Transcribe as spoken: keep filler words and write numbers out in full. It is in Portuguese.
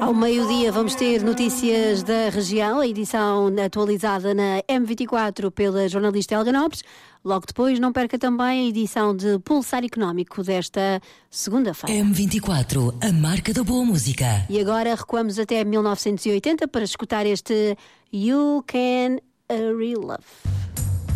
Ao meio-dia vamos ter notícias da região, a edição atualizada na M vinte e quatro pela jornalista Helga Nobres. Logo depois, não perca também a edição de Pulsar Económico desta segunda-feira. M vinte e quatro, a marca da boa música. E agora recuamos até mil novecentos e oitenta para escutar este You Can Hurry Love.